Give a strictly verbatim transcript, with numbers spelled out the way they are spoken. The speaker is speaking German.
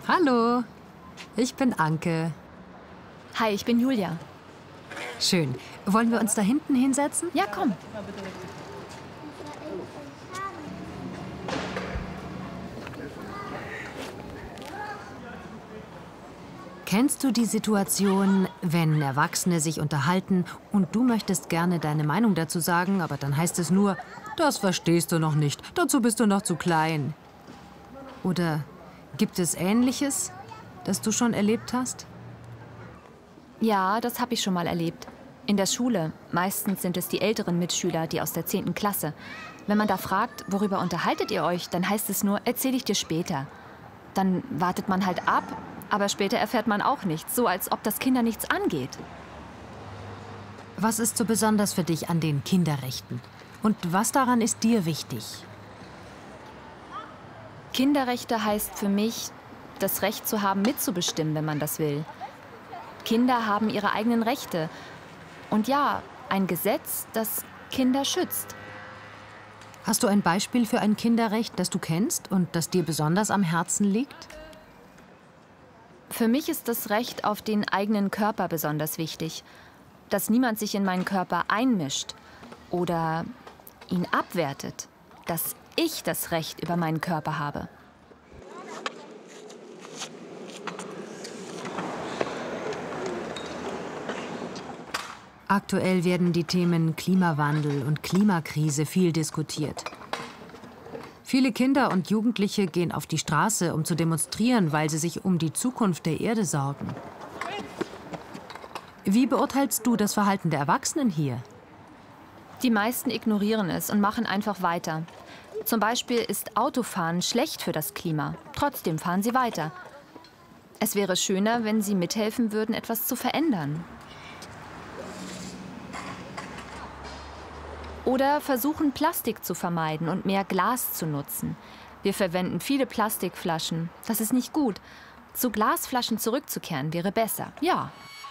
Hallo, ich bin Anke. Hi, ich bin Julia. Schön. Wollen wir uns da hinten hinsetzen? Ja, komm. Kennst du die Situation, wenn Erwachsene sich unterhalten und du möchtest gerne deine Meinung dazu sagen, aber dann heißt es nur, das verstehst du noch nicht, dazu bist du noch zu klein. Oder gibt es Ähnliches, das du schon erlebt hast? Ja, das habe ich schon mal erlebt. In der Schule. Meistens sind es die älteren Mitschüler, die aus der zehnten Klasse. Wenn man da fragt, worüber unterhaltet ihr euch, dann heißt es nur, erzähl ich dir später. Dann wartet man halt ab, aber später erfährt man auch nichts, so als ob das Kinder nichts angeht. Was ist so besonders für dich an den Kinderrechten? Und was daran ist dir wichtig? Kinderrechte heißt für mich, das Recht zu haben, mitzubestimmen, wenn man das will. Kinder haben ihre eigenen Rechte. Und ja, ein Gesetz, das Kinder schützt. Hast du ein Beispiel für ein Kinderrecht, das du kennst und das dir besonders am Herzen liegt? Für mich ist das Recht auf den eigenen Körper besonders wichtig. Dass niemand sich in meinen Körper einmischt oder ihn abwertet. Dass ich das Recht über meinen Körper habe. Aktuell werden die Themen Klimawandel und Klimakrise viel diskutiert. Viele Kinder und Jugendliche gehen auf die Straße, um zu demonstrieren, weil sie sich um die Zukunft der Erde sorgen. Wie beurteilst du das Verhalten der Erwachsenen hier? Die meisten ignorieren es und machen einfach weiter. Zum Beispiel ist Autofahren schlecht für das Klima. Trotzdem fahren sie weiter. Es wäre schöner, wenn sie mithelfen würden, etwas zu verändern. Oder versuchen, Plastik zu vermeiden und mehr Glas zu nutzen. Wir verwenden viele Plastikflaschen. Das ist nicht gut. Zu Glasflaschen zurückzukehren wäre besser. Ja.